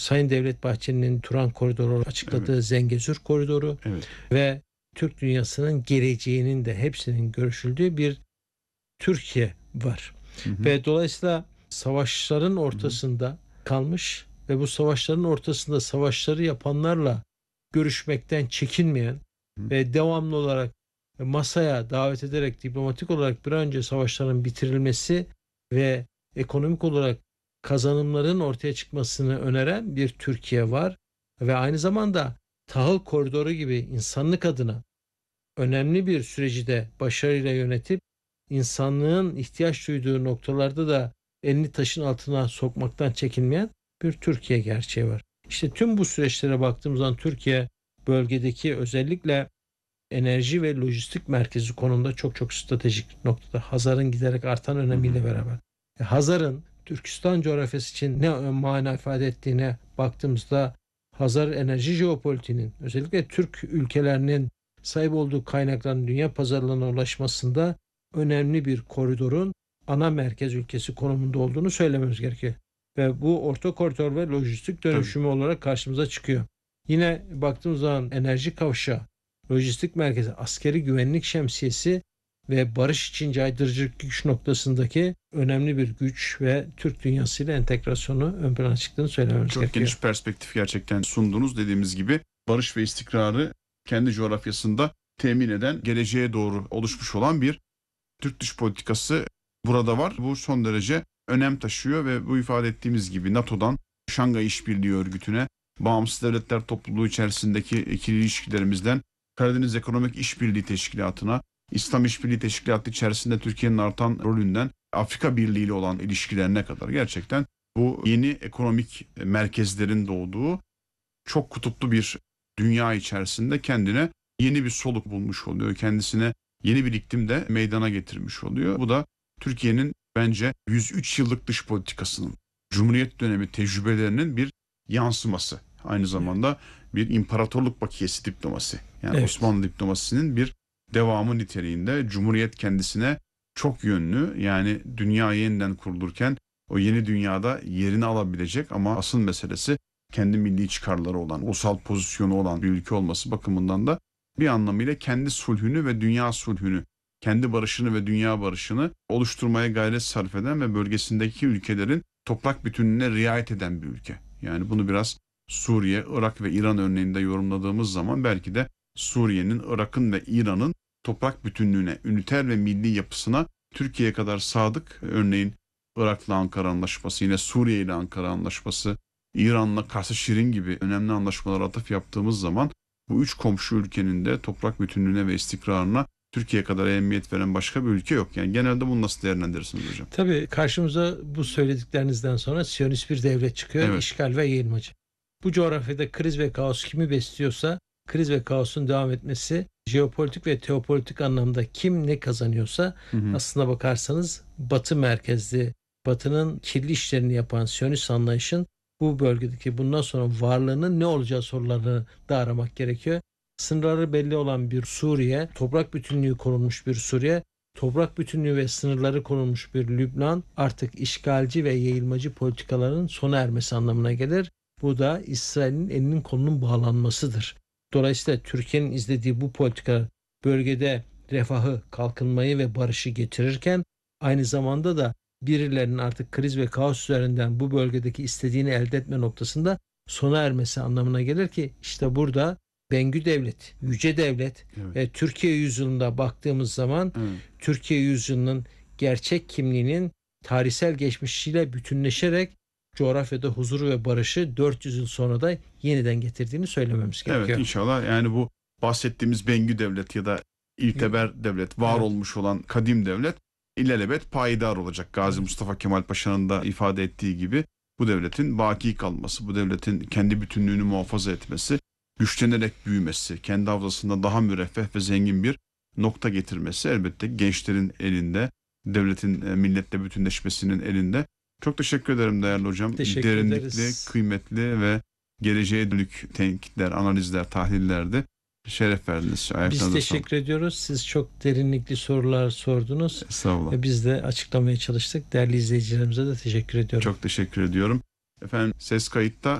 Sayın Devlet Bahçeli'nin Turan Koridoru açıkladığı Evet. Zengezur Koridoru Evet. ve Türk dünyasının geleceğinin de hepsinin görüşüldüğü bir Türkiye var. Hı hı. Ve dolayısıyla savaşların Hı hı. ortasında kalmış ve bu savaşların ortasında savaşları yapanlarla görüşmekten çekinmeyen Hı. ve devamlı olarak masaya davet ederek diplomatik olarak bir an önce savaşların bitirilmesi ve ekonomik olarak kazanımların ortaya çıkmasını öneren bir Türkiye var ve aynı zamanda tahıl koridoru gibi insanlık adına önemli bir süreci de başarıyla yönetip insanlığın ihtiyaç duyduğu noktalarda da elini taşın altına sokmaktan çekinmeyen bir Türkiye gerçeği var. İşte tüm bu süreçlere baktığımız zaman Türkiye bölgedeki özellikle enerji ve lojistik merkezi konumunda çok çok stratejik noktada. Hazar'ın giderek artan önemiyle beraber. Hazar'ın Türkistan coğrafyası için ne mana ifade ettiğine baktığımızda Hazar enerji jeopolitiğinin özellikle Türk ülkelerinin sahip olduğu kaynakların dünya pazarlarına ulaşmasında önemli bir koridorun ana merkez ülkesi konumunda olduğunu söylememiz gerekiyor. Ve bu orta koridor ve lojistik dönüşümü olarak karşımıza çıkıyor. Yine baktığımız zaman enerji kavşağı, lojistik merkezi, askeri güvenlik şemsiyesi ve barış için caydırıcı güç noktasındaki önemli bir güç ve Türk dünyasıyla entegrasyonu ön plana çıktığını söylememiz Çok gerekiyor. geniş perspektif gerçekten sundunuz. Dediğimiz gibi barış ve istikrarı kendi coğrafyasında temin eden, geleceğe doğru oluşmuş olan bir Türk dış politikası burada var. Bu son derece önem taşıyor ve bu ifade ettiğimiz gibi NATO'dan Şangay İşbirliği Örgütü'ne, Bağımsız Devletler Topluluğu içerisindeki ikili ilişkilerimizden Karadeniz Ekonomik İşbirliği Teşkilatı'na, İslam İşbirliği Teşkilatı içerisinde Türkiye'nin artan rolünden Afrika Birliği ile olan ilişkilerine kadar gerçekten bu yeni ekonomik merkezlerin doğduğu çok kutuplu bir dünya içerisinde kendine yeni bir soluk bulmuş oluyor. Kendisine yeni bir iklim de meydana getirmiş oluyor. Bu da Türkiye'nin bence 103 yıllık dış politikasının, Cumhuriyet dönemi tecrübelerinin bir yansıması. Aynı zamanda bir imparatorluk bakiyesi diplomasi. Yani Evet. Osmanlı diplomasisinin bir devamı niteliğinde Cumhuriyet kendisine çok yönlü, yani dünya yeniden kurulurken o yeni dünyada yerini alabilecek ama asıl meselesi kendi milli çıkarları olan, ulusal pozisyonu olan bir ülke olması bakımından da bir anlamıyla kendi sulhünü ve dünya sulhünü, kendi barışını ve dünya barışını oluşturmaya gayret sarf eden ve bölgesindeki ülkelerin toprak bütünlüğüne riayet eden bir ülke. Yani bunu biraz Suriye, Irak ve İran örneğinde yorumladığımız zaman belki de Suriye'nin, Irak'ın ve İran'ın toprak bütünlüğüne, üniter ve milli yapısına Türkiye'ye kadar sadık, örneğin Irak'la Ankara Anlaşması, yine Suriye ile Ankara Anlaşması, İran'la Kars-ı Şirin gibi önemli anlaşmalara atıf yaptığımız zaman bu üç komşu ülkenin de toprak bütünlüğüne ve istikrarına Türkiye kadar ehemmiyet veren başka bir ülke yok. Yani genelde bunu nasıl değerlendirirsiniz hocam? Tabii karşımıza bu söylediklerinizden sonra Siyonist bir devlet çıkıyor, Evet. işgal ve yayılmacı. Bu coğrafyada kriz ve kaos kimi besliyorsa kriz ve kaosun devam etmesi, jeopolitik ve teopolitik anlamda kim ne kazanıyorsa aslına bakarsanız Batı merkezli, Batı'nın kirli işlerini yapan Siyonist anlayışın bu bölgedeki bundan sonra varlığının ne olacağı sorularını da aramak gerekiyor. Sınırları belli olan bir Suriye, toprak bütünlüğü korunmuş bir Suriye, toprak bütünlüğü ve sınırları korunmuş bir Lübnan artık işgalci ve yayılmacı politikaların sona ermesi anlamına gelir. Bu da İsrail'in elinin kolunun bağlanmasıdır. Dolayısıyla Türkiye'nin izlediği bu politikalar bölgede refahı, kalkınmayı ve barışı getirirken aynı zamanda da birilerinin artık kriz ve kaos üzerinden bu bölgedeki istediğini elde etme noktasında sona ermesi anlamına gelir ki işte burada Bengü Devlet, Yüce Devlet ve Türkiye yüzyılında baktığımız zaman Türkiye yüzyılının gerçek kimliğinin tarihsel geçmişiyle bütünleşerek coğrafyada huzuru ve barışı 400 yıl sonra da yeniden getirdiğini söylememiz gerekiyor. Evet, inşallah yani bu bahsettiğimiz Bengü Devlet ya da İlteber Devlet, var olmuş olan kadim devlet ilelebet payidar olacak. Gazi Mustafa Kemal Paşa'nın da ifade ettiği gibi bu devletin baki kalması, bu devletin kendi bütünlüğünü muhafaza etmesi, güçlenerek büyümesi, kendi havzasında daha müreffeh ve zengin bir nokta getirmesi elbette gençlerin elinde, devletin milletle bütünleşmesinin elinde. Çok teşekkür ederim değerli hocam. Teşekkür Derinlikli, ederiz. kıymetli ve geleceğe dönük tenkitler, analizler, tahlillerde şeref verdiniz. Biz Ayaklarınıza teşekkür ediyoruz. Siz çok derinlikli sorular sordunuz. sağlık. Estağfurullah. Ve biz de açıklamaya çalıştık. Değerli izleyicilerimize de teşekkür ediyorum. Çok teşekkür ediyorum. Efendim ses kayıtta